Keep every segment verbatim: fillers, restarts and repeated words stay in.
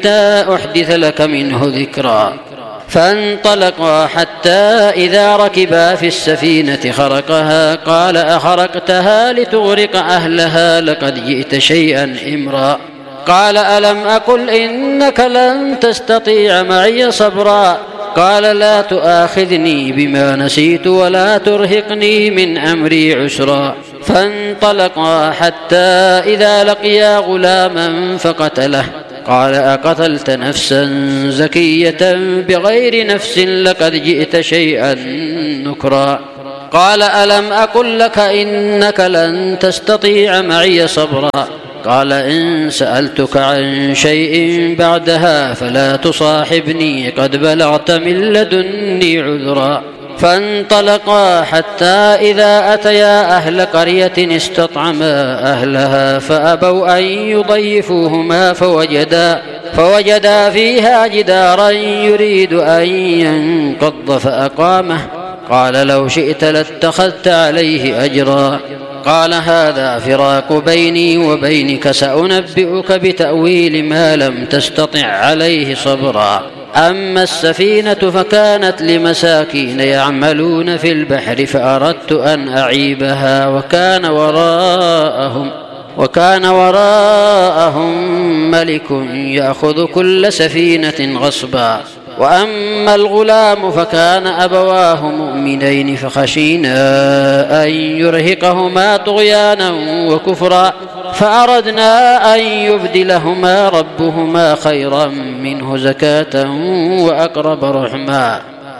حتى أحدث لك منه ذكرا. فانطلقا حتى إذا ركبا في السفينة خرقها قال أخرقتها لتغرق أهلها لقد جئت شيئا إمرا. قال ألم أقل إنك لن تستطيع معي صبرا. قال لا تؤاخذني بما نسيت ولا ترهقني من أمري عسرا. فانطلقا حتى إذا لقيا غلاما فقتله قال أقتلت نفسا زكية بغير نفس لقد جئت شيئا نكرا. قال ألم أقل لك إنك لن تستطيع معي صبرا. قال إن سألتك عن شيء بعدها فلا تصاحبني قد بلغت من لدني عذرا. فانطلقا حتى إذا أتيا أهل قرية استطعما أهلها فأبوا أن يضيفوهما فوجدا, فوجدا فيها جدارا يريد أن ينقض فأقامه. قال لو شئت لاتخذت عليه أجرا. قال هذا فراق بيني وبينك سأنبئك بتأويل ما لم تستطع عليه صبرا. أما السفينة فكانت لمساكين يعملون في البحر فأردت أن أعيبها وكان وراءهم وكان وراءهم ملك يأخذ كل سفينة غصبا. وأما الغلام فكان أبواه مؤمنين فخشينا أن يرهقهما طغيانا وكفرا فأردنا أن يبدلهما ربهما خيرا منه زكاة وأقرب رحما.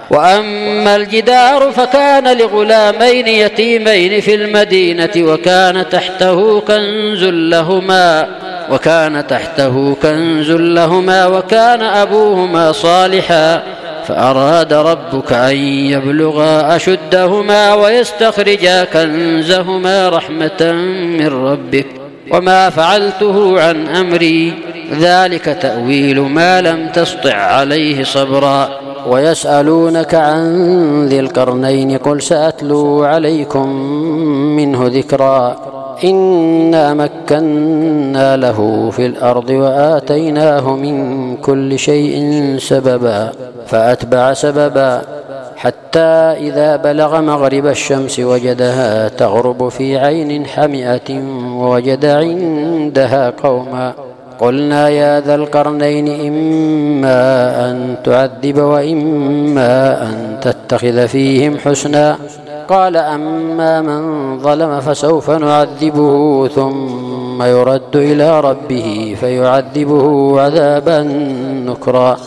وأما الجدار فكان لغلامين يتيمين في المدينة وكان تحته كنز لهما وكان تحته كنز لهما وكان أبوهما صالحا فأراد ربك أن يبلغا أشدهما ويستخرجا كنزهما رحمة من ربك وما فعلته عن أمري ذلك تأويل ما لم تسطع عليه صبرا. ويسألونك عن ذي القرنين قل سأتلو عليكم منه ذكرا. إنا مكنا له في الأرض وآتيناه من كل شيء سببا فأتبع سببا حتى إذا بلغ مغرب الشمس وجدها تغرب في عين حمئة ووجد عندها قوما. قلنا يا ذا القرنين إما أن تعذب وإما أن تتخذ فيهم حسنا. قال أما من ظلم فسوف نعذبه ثم يرد إلى ربه فيعذبه عذابا نكرا.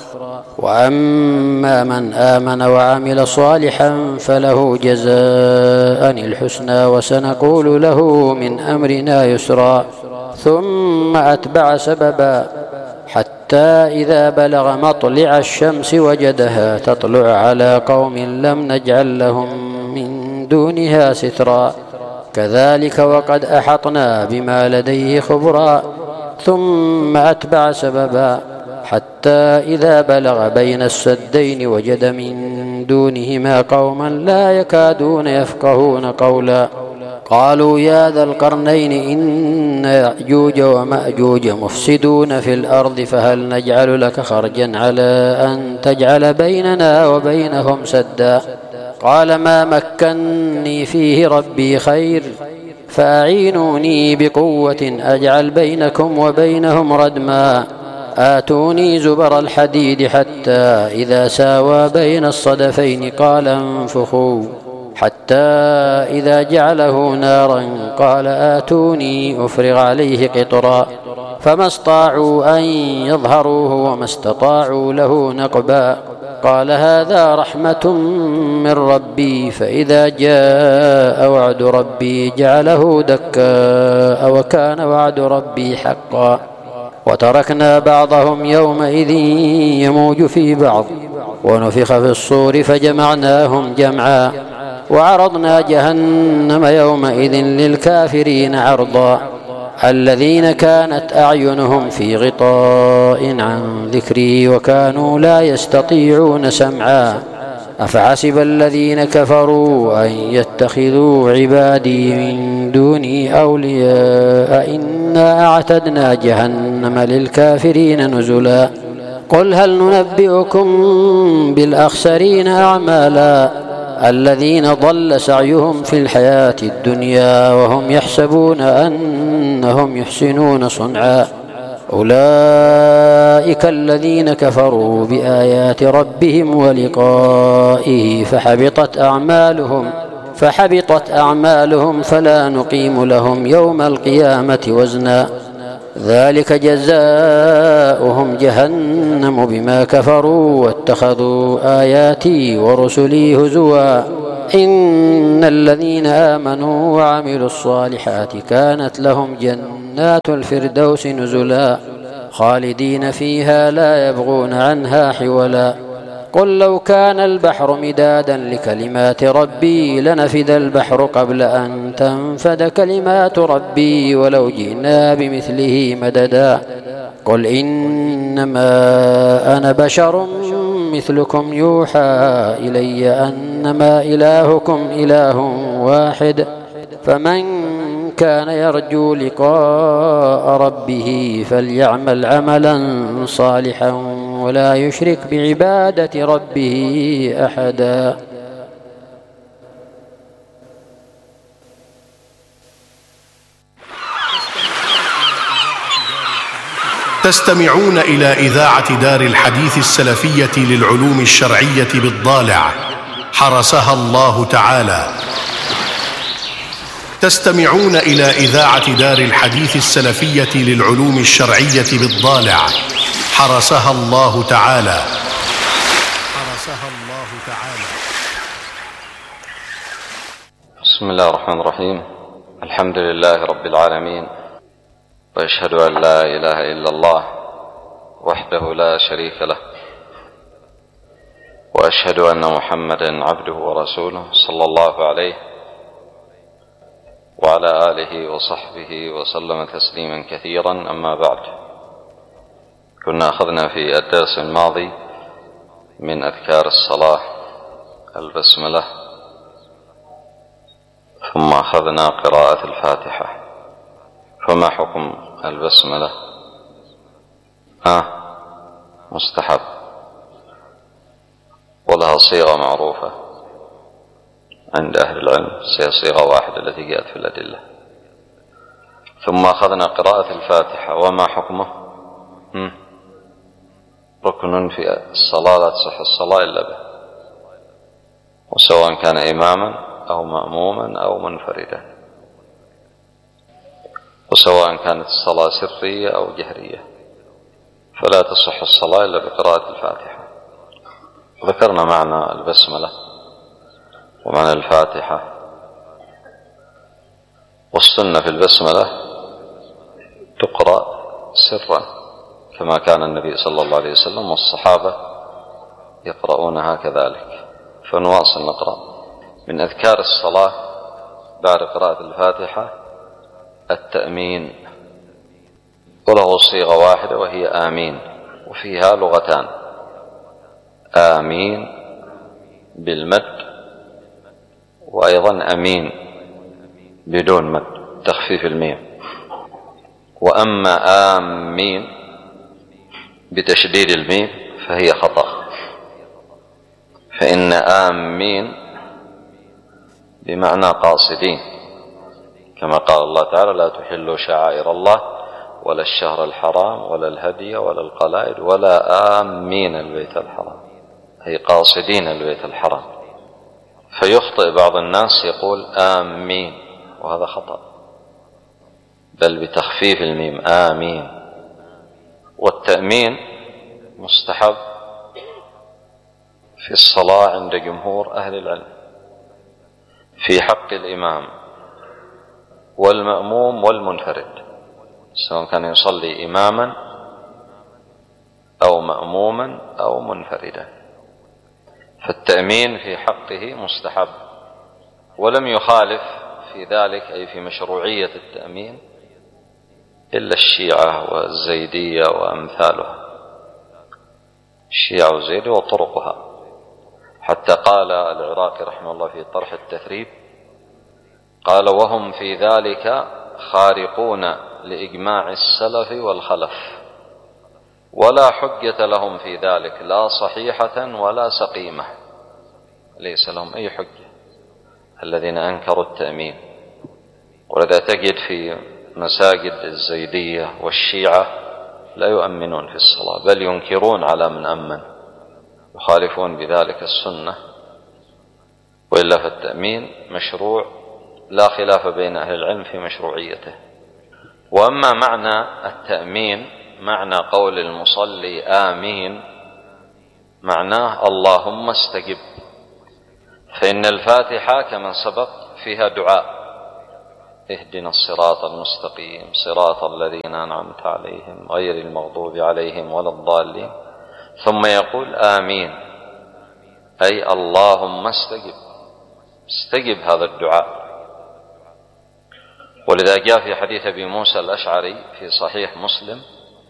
وأما من آمن وعمل صالحا فله جزاء الحسنى وسنقول له من أمرنا يسرا. ثم أتبع سببا حتى إذا بلغ مطلع الشمس وجدها تطلع على قوم لم نجعل لهم من دونها سترا. كذلك وقد أحطنا بما لديه خبرا. ثم أتبع سببا حتى إذا بلغ بين السدين وجد من دونهما قوما لا يكادون يفقهون قولا. قالوا يا ذا القرنين إن يأجوج ومأجوج مفسدون في الأرض فهل نجعل لك خرجا على أن تجعل بيننا وبينهم سدا. قال ما مكني فيه ربي خير فأعينوني بقوة أجعل بينكم وبينهم ردما. آتوني زبر الحديد حتى إذا ساوى بين الصدفين قال انفخوا حتى إذا جعله نارا قال آتوني أفرغ عليه قطرا. فما استطاعوا أن يظهروه وما استطاعوا له نقبا. قال هذا رحمة من ربي فإذا جاء وعد ربي جعله دكاء وكان وعد ربي حقا. وتركنا بعضهم يومئذ يموج في بعض ونفخ في الصور فجمعناهم جمعا. وعرضنا جهنم يومئذ للكافرين عرضا. الذين كانت أعينهم في غطاء عن ذكري وكانوا لا يستطيعون سمعا. أفحسب الذين كفروا أن يتخذوا عبادي من دوني أولياء إنا أعتدنا جهنم للكافرين نزلا. قل هل ننبئكم بالأخسرين أعمالا الذين ضل سعيهم في الحياة الدنيا وهم يحسبون أنهم يحسنون صنعا أولئك الذين كفروا بآيات ربهم ولقائه فحبطت أعمالهم فحبطت أعمالهم فلا نقيم لهم يوم القيامة وزنا ذلك جزاؤهم جهنم بما كفروا واتخذوا آياتي ورسلي هزوا إن الذين آمنوا وعملوا الصالحات كانت لهم جنات الفردوس نزلا خالدين فيها لا يبغون عنها حولا قل لو كان البحر مدادا لكلمات ربي لنفد البحر قبل أن تنفد كلمات ربي ولو جئنا بمثله مددا قل إنما أنا بشر مثلكم يوحى إلي أنما إلهكم إله واحد فمن كان يرجو لقاء ربه فليعمل عملا صالحا ولا يشرك بعبادة ربه أحدا. تستمعون إلى إذاعة دار الحديث السلفية للعلوم الشرعية بالضالع حرسها الله تعالى. تستمعون إلى إذاعة دار الحديث السلفية للعلوم الشرعية بالضالع حرسها الله تعالى. حرسها الله تعالى. بسم الله الرحمن الرحيم. الحمد لله رب العالمين، وأشهد أن لا إله إلا الله وحده لا شريك له، وأشهد أن محمدا عبده ورسوله صلى الله عليه وعلى آله وصحبه وسلم تسليما كثيرا. أما بعد، كنا أخذنا في الدرس الماضي من أذكار الصلاة البسملة، ثم أخذنا قراءة الفاتحة. فما حكم البسملة؟ آه مستحب، ولها صيغة معروفة عند أهل العلم، هي صيغة واحدة التي جاءت في الأدلة. ثم أخذنا قراءة الفاتحة. وما حكمه؟ هم. ركن في الصلاة، لا تصح الصلاة إلا به، وسواء كان إماما أو مأموما أو منفردا، وسواء كانت الصلاة سرية أو جهرية، فلا تصح الصلاة إلا بقراءة الفاتحة. ذكرنا معنى البسملة ومعنى الفاتحة، والسنة في البسملة تقرأ سرا كما كان النبي صلى الله عليه وسلم والصحابة يقرؤونها كذلك. فنواصل نقرأ من أذكار الصلاة بعد قراءة الفاتحة التأمين، وله صيغة واحدة وهي آمين، وفيها لغتان: آمين بالمد، وأيضا أمين بدون مد تخفيف الميم. وأما آمين بتشديد الميم فهي خطأ، فإن آمين بمعنى قاصدين، كما قال الله تعالى: لا تحلوا شعائر الله ولا الشهر الحرام ولا الهدي ولا القلائد ولا آمين البيت الحرام، أي قاصدين البيت الحرام. فيخطئ بعض الناس يقول آمين، وهذا خطأ، بل بتخفيف الميم آمين. والتأمين مستحب في الصلاة عند جمهور أهل العلم في حق الإمام والمأموم والمنفرد، سواء كان يصلي إماما أو مأموما أو منفردا، فالتأمين في حقه مستحب. ولم يخالف في ذلك، أي في مشروعية التأمين، إلا الشيعة والزيدية وأمثالها، الشيعة والزيدية وطرقها. حتى قال العراقي رحمه الله في طرح التثريب، قال: وهم في ذلك خارقون لإجماع السلف والخلف. ولا حجة لهم في ذلك، لا صحيحة ولا سقيمة، ليس لهم أي حجة الذين أنكروا التأمين. ولذا تجد في مساجد الزيدية والشيعة لا يؤمنون في الصلاة، بل ينكرون على من أمن، يخالفون بذلك السنة. وإلا فالتأمين مشروع لا خلاف بين أهل العلم في مشروعيته. وأما معنى التأمين، معنى قول المصلي آمين، معناه اللهم استجب، فإن الفاتحة كما سبق فيها دعاء: اهدنا الصراط المستقيم صراط الذين أنعمت عليهم غير المغضوب عليهم ولا الضالين، ثم يقول آمين، أي اللهم استجب، استجب هذا الدعاء. ولذا جاء في حديث أبي موسى الأشعري في صحيح مسلم: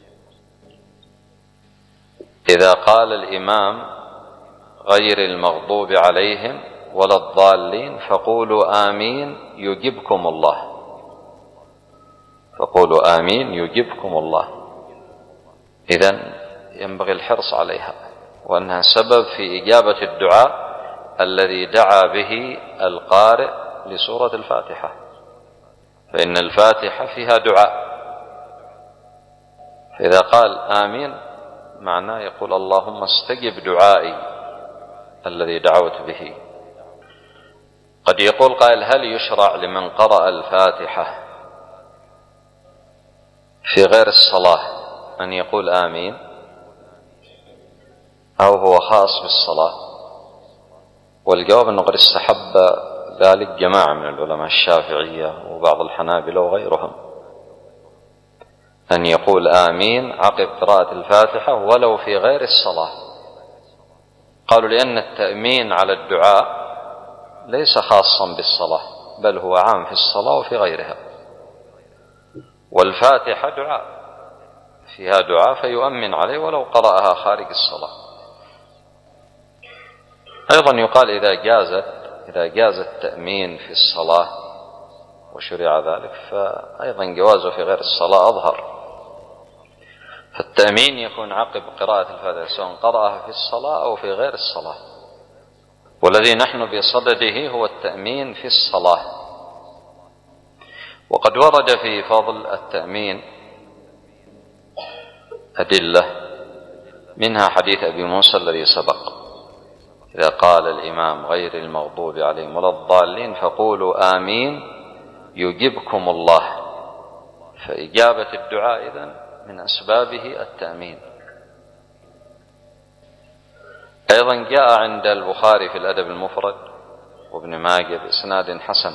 إذا قال الإمام غير المغضوب عليهم ولا الضالين فقولوا آمين يجبكم الله، فقولوا آمين يجبكم الله. إذن ينبغي الحرص عليها، وأنها سبب في إجابة الدعاء الذي دعا به القارئ لسورة الفاتحة، فإن الفاتحة فيها دعاء. فإذا قال آمين معناه يقول اللهم استجب دعائي الذي دعوت به. قد يقول قائل: هل يشرع لمن قرأ الفاتحة في غير الصلاة أن يقول آمين، أو هو خاص بالصلاة؟ والجواب أنه قد استحب ذلك جماعة من العلماء الشافعية وبعض الحنابلة وغيرهم، أن يقول آمين عقب قراءة الفاتحة ولو في غير الصلاة. قالوا لأن التأمين على الدعاء ليس خاصا بالصلاة، بل هو عام في الصلاة وفي غيرها، والفاتحة دعاء فيها دعاء فيؤمن عليه ولو قرأها خارج الصلاة. أيضا يقال إذا جازت إذا جاز التأمين في الصلاة وشرع ذلك، فأيضا جوازه في غير الصلاة أظهر. فالتأمين يكون عقب قراءة الفاتحة سواء قرأها في الصلاة أو في غير الصلاة، والذي نحن بصدده هو التأمين في الصلاة. وقد ورد في فضل التأمين أدلة، منها حديث أبي موسى الذي سبق: إذا قال الإمام غير المغضوب عليهم ولا الضالين فقولوا آمين يجبكم الله. فإجابة الدعاء إذن من أسبابه التأمين. أيضا جاء عند البخاري في الأدب المفرد وابن ماجه بإسناد حسن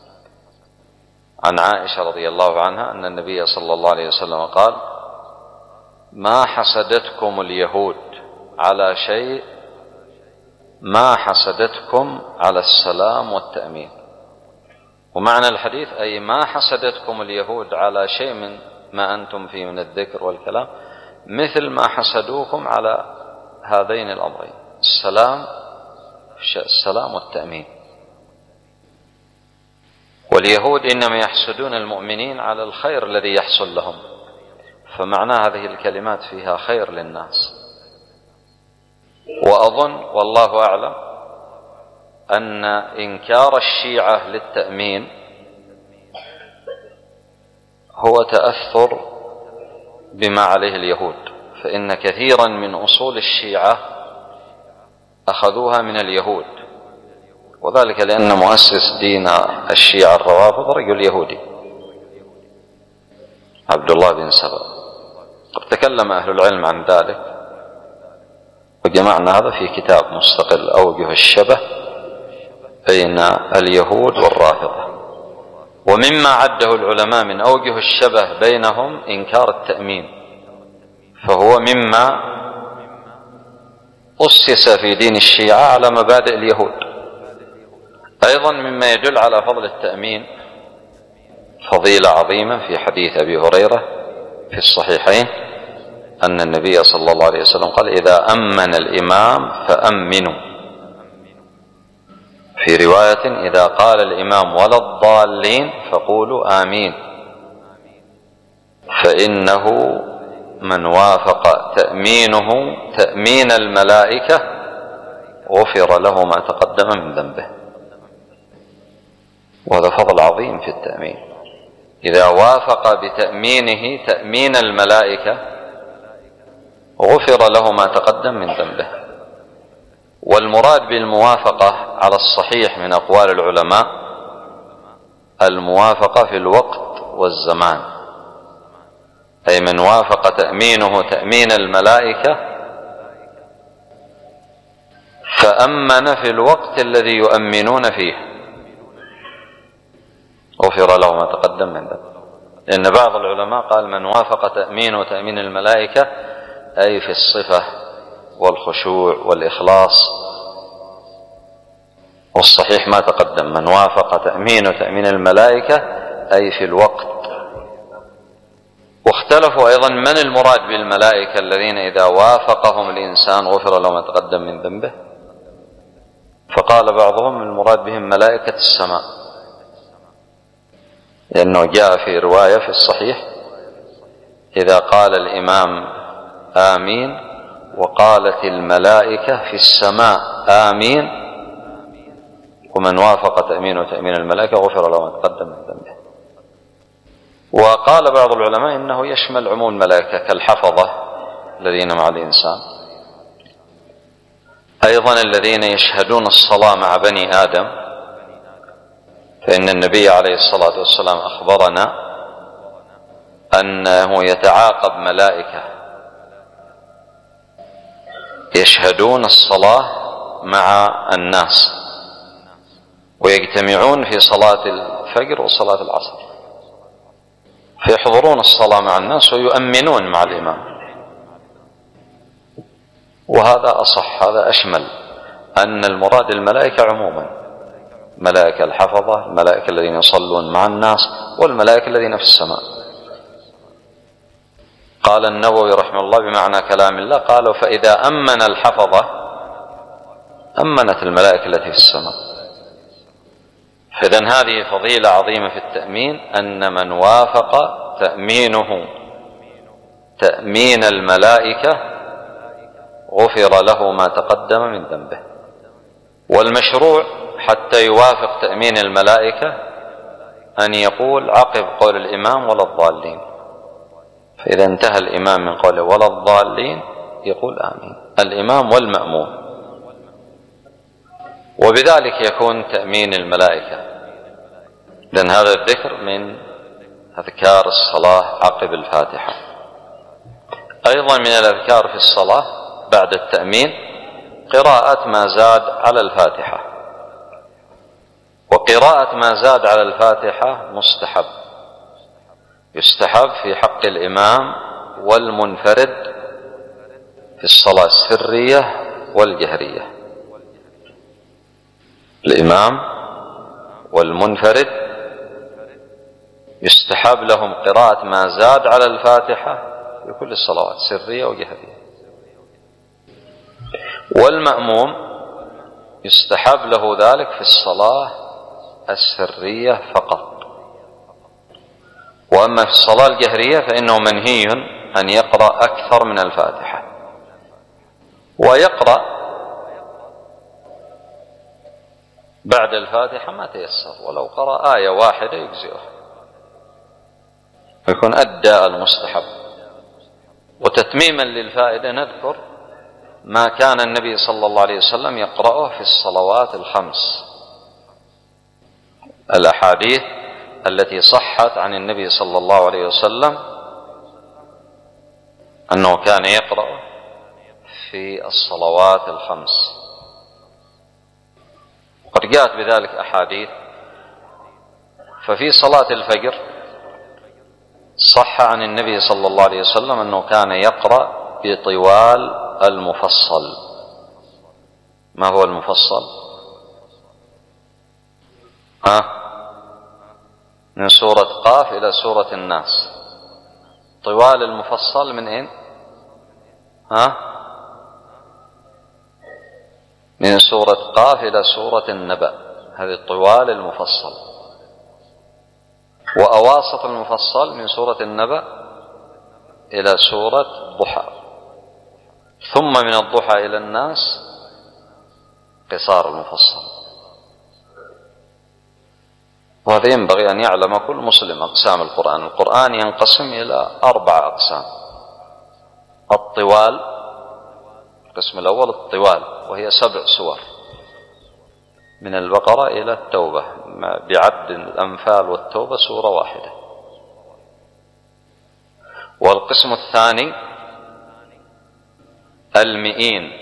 عن عائشة رضي الله عنها أن النبي صلى الله عليه وسلم قال: ما حسدتكم اليهود على شيء ما حسدتكم على السلام والتأمين. ومعنى الحديث أي ما حسدتكم اليهود على شيء من ما أنتم فيه من الذكر والكلام مثل ما حسدوكم على هذين الأمرين، السلام السلام والتأمين. واليهود إنما يحسدون المؤمنين على الخير الذي يحصل لهم، فمعنى هذه الكلمات فيها خير للناس. وأظن والله أعلم أن إنكار الشيعة للتأمين هو تأثر بما عليه اليهود، فإن كثيرا من أصول الشيعة أخذوها من اليهود، وذلك لأن مؤسس دين الشيعة الروافض رجل يهودي عبد الله بن سبأ. قد تكلم أهل العلم عن ذلك وجمعنا هذا في كتاب مستقل: أوجه الشبه بين اليهود والرافضة. ومما عده العلماء من أوجه الشبه بينهم إنكار التأمين، فهو مما أسس في دين الشيعة على مبادئ اليهود. أيضا مما يدل على فضل التأمين فضيلة عظيمة في حديث أبي هريرة في الصحيحين أن النبي صلى الله عليه وسلم قال: إذا أمن الإمام فأمنوا. في رواية: إذا قال الإمام ولا الضالين فقولوا آمين، فإنه من وافق تأمينه تأمين الملائكة غفر له ما تقدم من ذنبه. وهذا فضل عظيم في التأمين. إذا وافق بتأمينه تأمين الملائكة غفر له ما تقدم من ذنبه. والمراد بالموافقة على الصحيح من أقوال العلماء الموافقة في الوقت والزمان، أي من وافق تأمينه تأمين الملائكة فأمن في الوقت الذي يؤمنون فيه غفر له ما تقدم من ذنبه. لأن بعض العلماء قال من وافق تأمينه تأمين الملائكة أي في الصفة والخشوع والإخلاص، والصحيح ما تقدم من وافق تأمينه تأمين الملائكة أي في الوقت. واختلفوا أيضا من المراد بالملائكة الذين إذا وافقهم الإنسان غفر له ما تقدم من ذنبه. فقال بعضهم المراد بهم ملائكة السماء، لأنه جاء في رواية في الصحيح إذا قال الإمام آمين وقالت الملائكة في السماء آمين ومن وافق تأمينه تأمين الملائكة غفر له ما تقدم من ذنبه. وقال بعض العلماء إنه يشمل عموم الملائكة كالحفظة الذين مع الإنسان، أيضا الذين يشهدون الصلاة مع بني آدم، فإن النبي عليه الصلاة والسلام أخبرنا أنه يتعاقب ملائكة يشهدون الصلاة مع الناس ويجتمعون في صلاة الفجر وصلاة العصر، فيحضرون الصلاة مع الناس ويؤمنون مع الإمام. وهذا أصح، هذا أشمل، أن المراد الملائكة عموما، ملائكة الحفظة، الملائكة الذين يصلون مع الناس، والملائكة الذين في السماء. قال النووي رحمه الله بمعنى كلام الله قالوا فإذا أمن الحفظة أمنت الملائكة التي في السماء. فإذن هذه فضيلة عظيمة في التأمين، أن من وافق تأمينه تأمين الملائكة غفر له ما تقدم من ذنبه. والمشروع حتى يوافق تأمين الملائكة أن يقول عقب قول الإمام ولا الضالين، فإذا انتهى الإمام من قوله ولا الضالين يقول آمين الإمام والمأموم، وبذلك يكون تأمين الملائكة، لأن هذا الذكر من أذكار الصلاة عقب الفاتحة. أيضا من الأذكار في الصلاة بعد التأمين قراءة ما زاد على الفاتحة، وقراءة ما زاد على الفاتحة مستحب، يستحب في حق الإمام والمنفرد في الصلاة السرية والجهرية. الإمام والمنفرد يستحب لهم قراءة ما زاد على الفاتحة في كل الصلوات سرية وجهرية، والمأموم يستحب له ذلك في الصلاة السرية فقط. وأما في الصلاة الجهرية فإنه منهي أن يقرأ أكثر من الفاتحة، ويقرأ بعد الفاتحة ما تيسر، ولو قرأ آية واحدة يجزئه ويكون أدى المستحب. وتتميما للفائدة نذكر ما كان النبي صلى الله عليه وسلم يقرأه في الصلوات الخمس، الأحاديث التي صحت عن النبي صلى الله عليه وسلم أنه كان يقرأ في الصلوات الخمس، قد جاءت بذلك أحاديث. ففي صلاة الفجر صح عن النبي صلى الله عليه وسلم أنه كان يقرأ بطوال المفصل. ما هو المفصل؟ ها؟ من سورة قاف إلى سورة الناس. طوال المفصل من أين؟ ها؟ من سورة قاف إلى سورة النبأ، هذه الطوال المفصل. وأواسط المفصل من سورة النبأ إلى سورة ضحى، ثم من الضحى إلى الناس قصار المفصل. وهذا ينبغي أن يعلم كل مسلم أقسام القرآن. القرآن ينقسم إلى أربع أقسام: الطوال، القسم الأول الطوال وهي سبع سور من البقرة إلى التوبة، بعد الأنفال والتوبة سورة واحدة. والقسم الثاني المئين،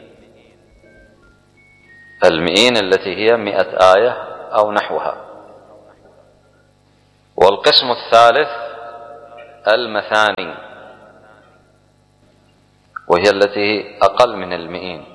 المئين التي هي مئة آية أو نحوها. والقسم الثالث المثاني، وهي التي أقل من المئين.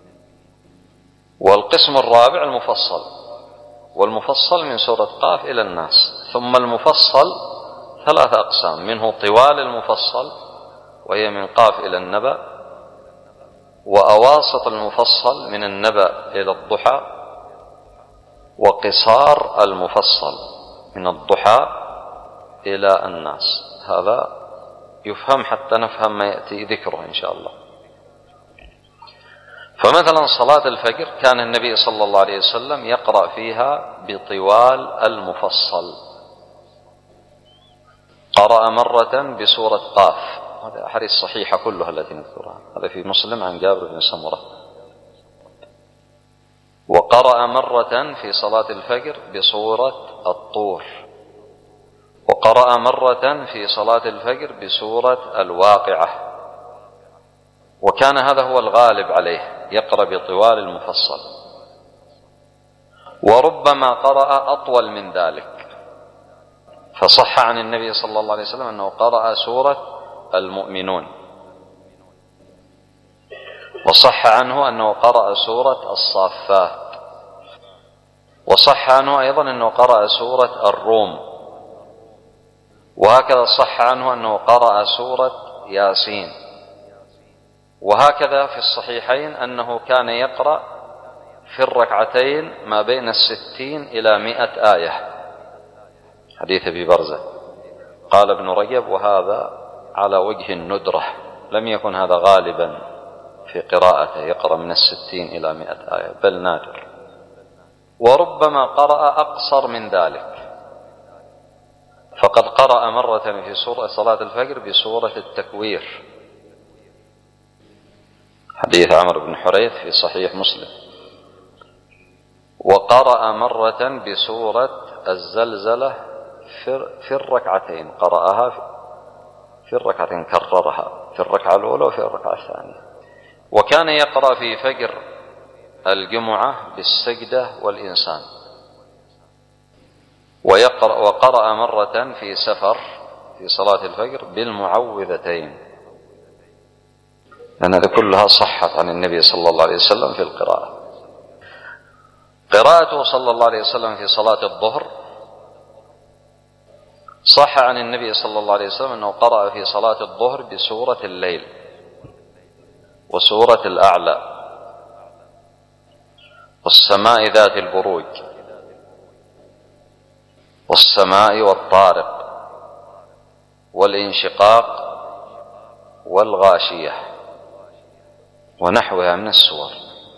والقسم الرابع المفصل، والمفصل من سورة قاف إلى الناس. ثم المفصل ثلاثة أقسام: منه طوال المفصل وهي من قاف إلى النبأ، وأواسط المفصل من النبأ إلى الضحى، وقصار المفصل من الضحى إلى الناس. هذا يفهم حتى نفهم ما يأتي ذكره إن شاء الله. فمثلا صلاة الفجر كان النبي صلى الله عليه وسلم يقرأ فيها بطوال المفصل. قرأ مرة بسورة قاف، هذه أحاديث الصحيحة كلها التي نذكرها، هذا في مسلم عن جابر بن سمرة. وقرأ مرة في صلاة الفجر بسورة الطور، وقرأ مرة في صلاة الفجر بسورة الواقعة. وكان هذا هو الغالب عليه، يقرأ بطوال المفصل. وربما قرأ أطول من ذلك، فصح عن النبي صلى الله عليه وسلم أنه قرأ سورة المؤمنون، وصح عنه أنه قرأ سورة الصافات، وصح عنه أيضا أنه قرأ سورة الروم، وهكذا صح عنه أنه قرأ سورة ياسين. وهكذا في الصحيحين أنه كان يقرأ في الركعتين ما بين الستين إلى مئة آية، حديث أبي برزة. قال ابن رجب: وهذا على وجه الندرة، لم يكن هذا غالبا في قراءته، يقرأ من الستين إلى مئة آية، بل نادر. وربما قرأ أقصر من ذلك، فقد قرأ مرة في سورة صلاة الفجر بسورة التكوير، حديث عمرو بن حريث في صحيح مسلم. وقرأ مرة بسورة الزلزلة في الركعتين، قرأها في الركعتين، كررها في الركعة الأولى وفي الركعة الثانية. وكان يقرأ في فجر الجمعة بالسجدة والإنسان. ويقرأ وقرأ مرة في سفر في صلاة الفجر بالمعوذتين، لأن هذه كلها صحت عن النبي صلى الله عليه وسلم في القراءة. قراءته صلى الله عليه وسلم في صلاة الظهر صح عن النبي صلى الله عليه وسلم أنه قرأ في صلاة الظهر بسورة الليل وسورة الأعلى والسماء ذات البروج والسماء والطارق والانشقاق والغاشية ونحوها من السور.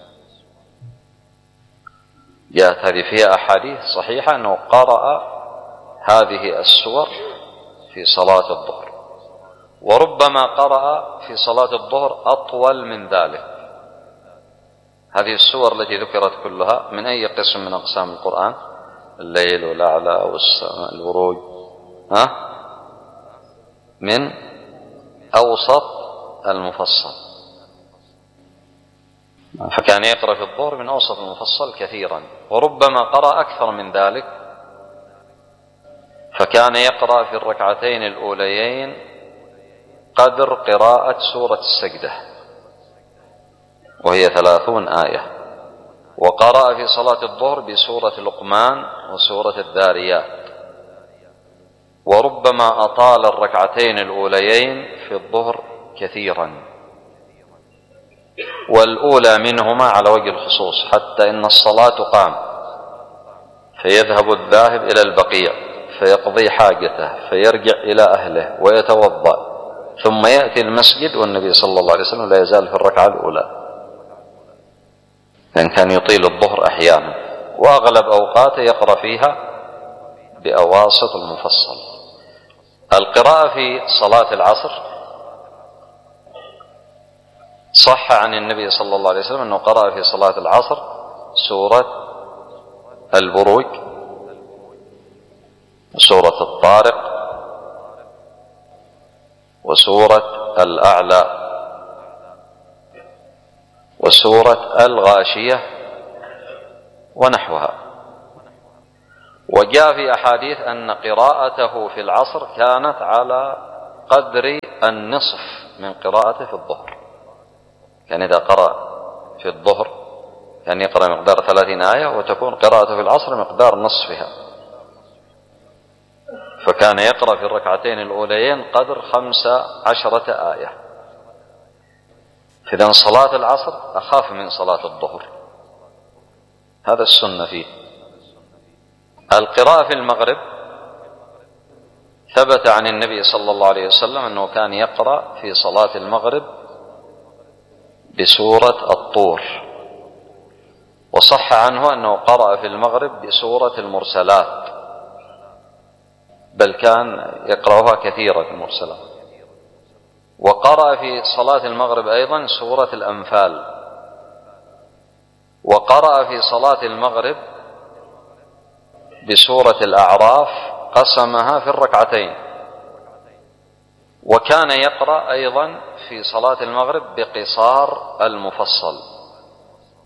جاءت هذه فيها أحاديث صحيحة أنه قرأ هذه السور في صلاة الظهر. وربما قرأ في صلاة الظهر أطول من ذلك. هذه السور التي ذكرت كلها من أي قسم من أقسام القرآن؟ الليل والأعلى والسماء البروج، ها؟ من أوسط المفصل. فكان يقرأ في الظهر من أوسط المفصل كثيرا. وربما قرأ أكثر من ذلك، فكان يقرأ في الركعتين الأوليين قدر قراءة سورة السجدة وهي ثلاثون آية. وقرأ في صلاة الظهر بسورة لقمان وسورة الذاريات. وربما أطال الركعتين الأوليين في الظهر كثيرا، والأولى منهما على وجه الخصوص، حتى إن الصلاة تقام فيذهب الذاهب إلى البقيع فيقضي حاجته فيرجع إلى أهله ويتوضأ ثم يأتي المسجد والنبي صلى الله عليه وسلم لا يزال في الركعة الأولى، لأن كان يطيل الظهر أحيانا، وأغلب أوقاته يقرأ فيها بأواسط المفصل. القراءة في صلاة العصر صح عن النبي صلى الله عليه وسلم أنه قرأ في صلاة العصر سورة البروج وسورة الطارق وسورة الأعلى وسورة الغاشية ونحوها. وجاء في أحاديث أن قراءته في العصر كانت على قدر النصف من قراءته في الظهر، يعني إذا قرأ في الظهر يعني يقرأ مقدار ثلاثين آية، وتكون قراءته في العصر مقدار نصفها، فكان يقرأ في الركعتين الأوليين قدر خمس عشرة آية. إذن صلاة العصر أخاف من صلاة الظهر، هذا السنة فيه. القراءة في المغرب ثبت عن النبي صلى الله عليه وسلم أنه كان يقرأ في صلاة المغرب بسورة الطور، وصح عنه أنه قرأ في المغرب بسورة المرسلات، بل كان يقرأها كثيرا في المرسلات. وقرأ في صلاة المغرب أيضا سورة الأنفال. وقرأ في صلاة المغرب بسورة الأعراف، قسمها في الركعتين. وكان يقرأ أيضا في صلاة المغرب بقصار المفصل،